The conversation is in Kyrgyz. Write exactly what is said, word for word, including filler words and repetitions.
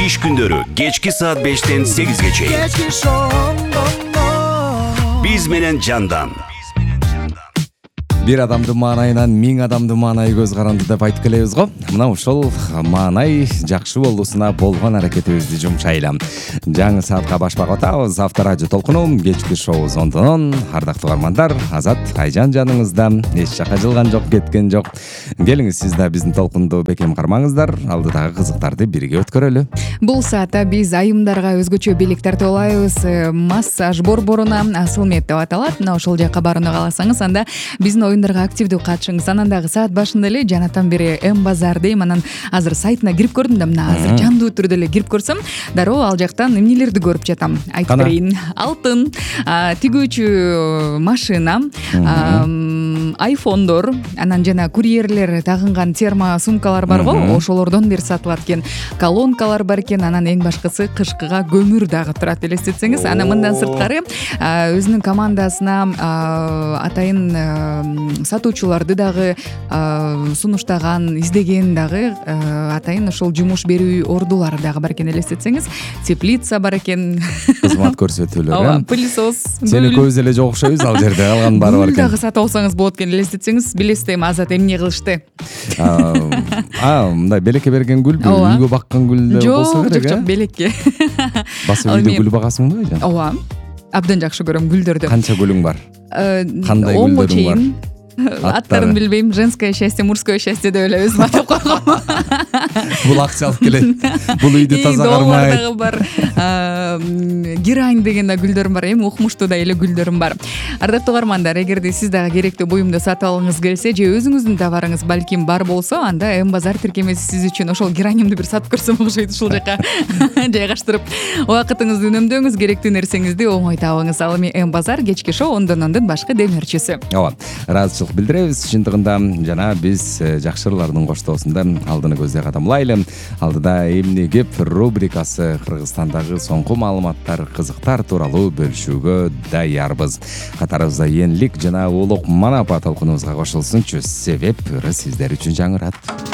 Иш күндөрү кечки саат бештен сегизге чейин. Биз менен жандан. Бир адамдын маанайынан миң адамдын маанайы көз каранды деп айтып келебиз го. Мына ушул маанай жакшы болуусуна болгон аракетибизди жумшайлы. Жаңы саатка башпак атабыз. Авторадио толкуну кечки шоу зондонон. Ардактуу угармандар, Азат Айжан жаныңызда. Эч жака жылган жок, кеткен жок. Келиңиз, сиз да биздин толкунду бекем кармаңыздар. Алдыдагы кызыктарды бирге өткөрөлү. Бул саатта биз айымдарга өзгөчө белек тартып алабыз. Массаж борборуна Асылмет деп аталат. Мына ошол жака барууну кааласаңыз, анда биздин оюндарга активдүү катышыңыз. Анан дагы саат башында эле жанатан бери М базар дейм. Анан азыр сайтына кирип көрдүм да, мына азыр жандуу түрдө эле кирип көрсөм, дароо ал жактан эмнелерди көрүп жатам. Айтып берейин. Алтын, тигүүчү машина, айфондор, анан жана курьерлер тагынган термо сумкалар бар го, ошолордон бери сатылат экен. Колонкалар бар экен, анан эң башкысы кышкыга көмүр дагы турат, элестетсеңиз. Анан мындан сырткары өзүнүн командасына атайын сатуучуларды дагы сунуштаган, издеген дагы атайын ошол жумуш берүү ордулары дагы бар экен, элестетсеңиз. Теплица бар экен. Кызмат көрсөтүүлөр. Ооба, пылесос. Сени көбүз эле жок окшойбуз ал жерде, калган баары бар экен. Дагы сатып алсаңыз болот экен, элестетсеңиз. Билесиз эми Азат эмне кылышты? А, мындай белекке берген гүлбү? Үйгө баккан гүлдөр болсо керек, э? Жок, жок, белекке. Басып үйдө гүл багасыңбы? Ооба. Абдан жакшы көрөм гүлдөрдү. Канча гүлүң бар? Кандай гүлдөрүң бар? Аттарын билбейм. Женское счастье, мужское счастье деп эле өзүм атап койгом. Бул акча алып келет. Бул үйдү таза кармайт. Дагы бар. Герань деген да гүлдөрүм бар. Эми укмуштуу да эле гүлдөрүм бар. Ардактуу угармандар, эгерде сиз дагы керектүү буюмду сатып алгыңыз келсе, же өзүңүздүн товарыңыз балким бар болсо, анда М базар тиркемеси сиз үчүн ошол геранимди бир сатып көрсөм окшойт, ушул жака жайгаштырып. Убакытыңызды үнөмдөңүз, керектүү нерсеңизди оңой табыңыз. Ал эми М базар кечки шоу ондон-ондун башкы демирчиси. Ооба. Ыраазычылык билдиребиз. Чындыгында жана биз жакшырлардын коштоосунда алдыны көздөй кадамлайлы. Алдыда эмне кеп рубрикасы, Кыргызстандагы соңку маалыматтар, кызыктар тууралуу бөлүшүүгө даярбыз. Катарыбызда энлик жана улук манапа толкунубузга кошулсунчу, себеп ыры сиздер үчүн жаңырат.